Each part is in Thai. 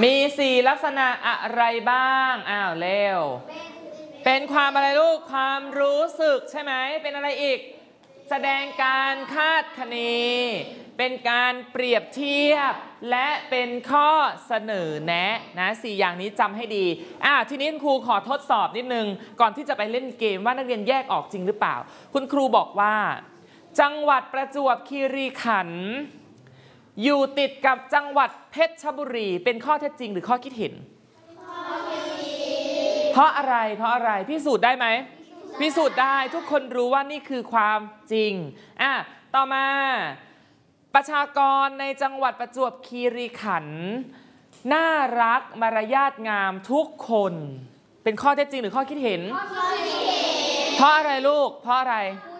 มี4ลักษณะอะไรบ้างเร็วเป็นความอะไรลูกความรู้สึกใช่ไหมเป็นอะไรอีกแสดงการคาดคะเนเป็นการเปรียบเทียบและเป็นข้อเสนอแนะนะ4อย่างนี้จำให้ดีทีนี้ครูขอทดสอบนิดนึงก่อนที่จะไปเล่นเกมว่านักเรียนแยกออกจริงหรือเปล่าคุณครูบอกว่าจังหวัดประจวบคีรีขันธ์อยู่ติดกับจังหวัดเพชรบุรีเป็นข้อเท็จจริงหรือข้อคิดเห็นเพราะอะไรพิสูจน์ได้ไหมพิสูจน์ได้ทุกคนรู้ว่านี่คือความจริงต่อมาประชากรในจังหวัดประจวบคีรีขันธ์น่ารักมารยาทงามทุกคนเป็นข้อเท็จจริงหรือข้อคิดเห็นเพราะอะไรลูกเพราะอะไร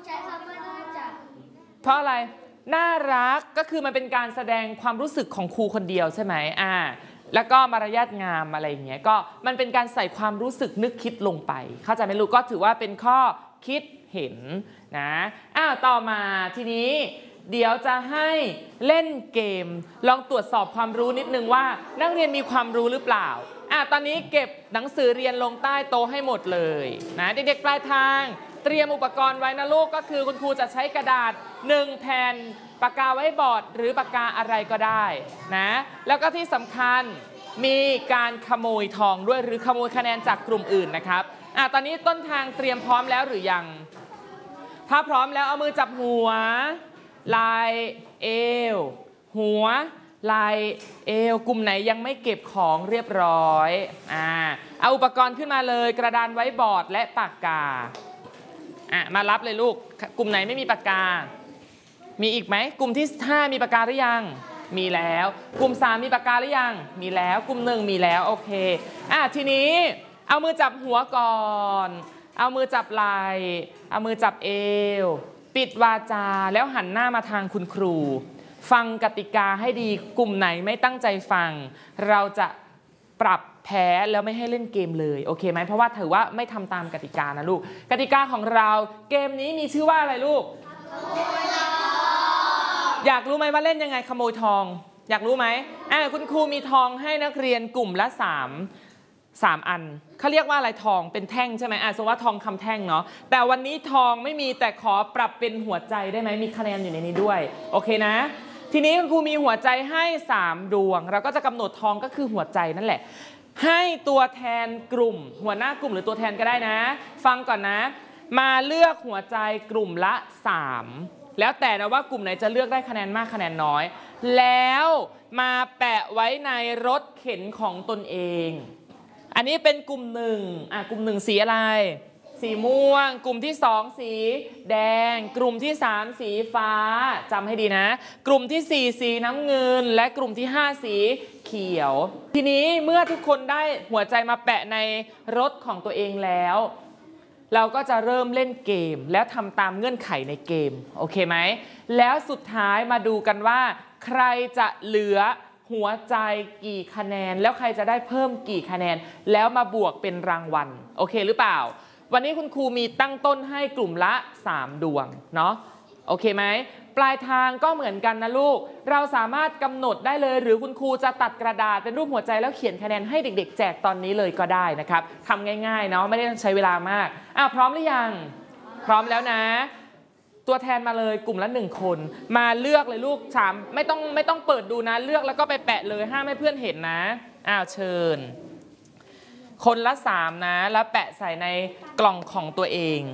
เพราะอะไรน่ารักก็คือมันเป็นการแสดงความรู้สึกของครูคนเดียวใช่ไหมแล้วก็มารยาทงามอะไรอย่างเงี้ยก็มันเป็นการใส่ความรู้สึกนึกคิดลงไปเข้าใจไหมลูกก็ถือว่าเป็นข้อคิดเห็นนะต่อมาทีนี้เดี๋ยวจะให้เล่นเกมลองตรวจสอบความรู้นิดนึงว่านักเรียนมีความรู้หรือเปล่าตอนนี้เก็บหนังสือเรียนลงใต้โต๊ะให้หมดเลยนะเด็กๆปลายทางเตรียมอุปกรณ์ไว้นะลูกก็คือคุณครูจะใช้กระดาษ1แผ่นปากกาไว้บอร์ดหรือปากกาอะไรก็ได้นะแล้วก็ที่สำคัญมีการขโมยทองด้วยหรือขโมยคะแนนจากกลุ่มอื่นนะครับตอนนี้ต้นทางเตรียมพร้อมแล้วหรือยังถ้าพร้อมแล้วเอามือจับหัวไหล่เอวหัวไหล่เอวกลุ่มไหนยังไม่เก็บของเรียบร้อยเอาอุปกรณ์ขึ้นมาเลยกระดานไว้บอร์ดและปากกามารับเลยลูกกลุ่มไหนไม่มีปากกามีอีกไหมกลุ่มที่5มีปากกาหรือยังมีแล้วกลุ่ม3มีปากกาหรือยังมีแล้วกลุ่ม1มีแล้วโอเคทีนี้เอามือจับหัวก่อนเอามือจับไหล่เอามือจับเอวปิดวาจาแล้วหันหน้ามาทางคุณครูฟังกติกาให้ดีกลุ่มไหนไม่ตั้งใจฟังเราจะปรับแพ้แล้วไม่ให้เล่นเกมเลยโอเคไหมเพราะว่าถือว่าไม่ทำตามกติกานะลูกกติกาของเราเกมนี้มีชื่อว่าอะไรลูกอยากรู้ไหมว่าเล่นยังไงขโมยทองอยากรู้ไหมคุณครูมีทองให้นักเรียนกลุ่มละ3อันเขาเรียกว่าอะไรทองเป็นแท่งใช่ไหมสมมติว่าทองคำแท่งเนาะแต่วันนี้ทองไม่มีแต่ขอปรับเป็นหัวใจได้ไหมมีคะแนนอยู่ในนี้ด้วยโอเคนะทีนี้คุณครูมีหัวใจให้3ดวงเราก็จะกำหนดทองก็คือหัวใจนั่นแหละให้ตัวแทนกลุ่มหัวหน้ากลุ่มหรือตัวแทนก็ได้นะฟังก่อนนะมาเลือกหัวใจกลุ่มละ3แล้วแต่นะว่ากลุ่มไหนจะเลือกได้คะแนนมากคะแนนน้อยแล้วมาแปะไว้ในรถเข็นของตนเองอันนี้เป็นกลุ่ม1กลุ่ม1สีอะไรสีม่วงกลุ่มที่2สีแดงกลุ่มที่3สีฟ้าจำให้ดีนะกลุ่มที่4สีน้ำเงินและกลุ่มที่5สีเขียวทีนี้เมื่อทุกคนได้หัวใจมาแปะในรถของตัวเองแล้วเราก็จะเริ่มเล่นเกมแล้วทำตามเงื่อนไขในเกมโอเคไหมแล้วสุดท้ายมาดูกันว่าใครจะเหลือหัวใจกี่คะแนนแล้วใครจะได้เพิ่มกี่คะแนนแล้วมาบวกเป็นรางวัลโอเคหรือเปล่าวันนี้คุณครูมีตั้งต้นให้กลุ่มละ3ดวงเนาะโอเคไหมปลายทางก็เหมือนกันนะลูกเราสามารถกำหนดได้เลยหรือคุณครูจะตัดกระดาษเป็นรูปหัวใจแล้วเขียนคะแนนให้เด็กๆแจกตอนนี้เลยก็ได้นะครับทำง่ายๆเนาะไม่ได้ต้องใช้เวลามากพร้อมหรือยังพร้อมแล้วนะตัวแทนมาเลยกลุ่มละ1คนมาเลือกเลยลูกไม่ต้องเปิดดูนะเลือกแล้วก็ไปแปะเลยห้ามให้เพื่อนเห็นนะเชิญคนละ3นะแล้วแปะใส่ในกล่องของตัวเอง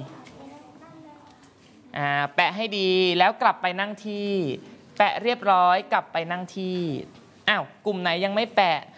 แปะให้ดีแล้วกลับไปนั่งที่แปะเรียบร้อยกลับไปนั่งที่กลุ่มไหนยังไม่แปะ